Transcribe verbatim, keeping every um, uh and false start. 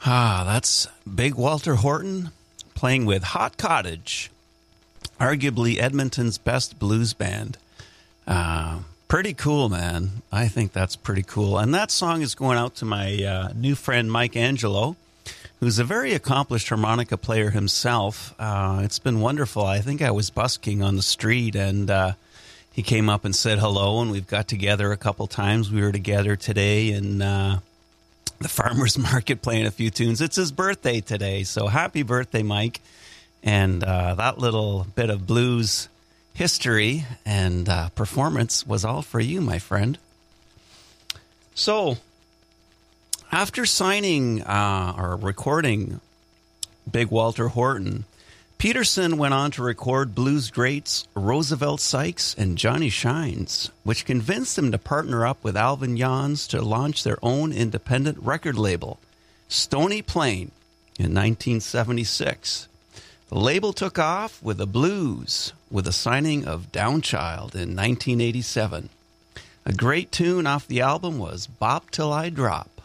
Ah, that's Big Walter Horton playing with Hot Cottage, arguably Edmonton's best blues band. Uh, pretty cool, man. I think that's pretty cool. And that song is going out to my uh, new friend Mike Angelo, who's a very accomplished harmonica player himself. Uh, it's been wonderful. I think I was busking on the street, and uh, he came up and said hello, and we've got together a couple times. We were together today in uh, the farmer's market playing a few tunes. It's his birthday today, so happy birthday, Mike. And uh, that little bit of blues history and uh, performance was all for you, my friend. So, after signing uh, or recording Big Walter Horton, Peterson went on to record blues greats Roosevelt Sykes and Johnny Shines, which convinced him to partner up with Alvin Jans to launch their own independent record label, Stony Plain, in nineteen seventy-six. The label took off with the blues, with the signing of Downchild in nineteen eighty-seven. A great tune off the album was Bop Till I Drop.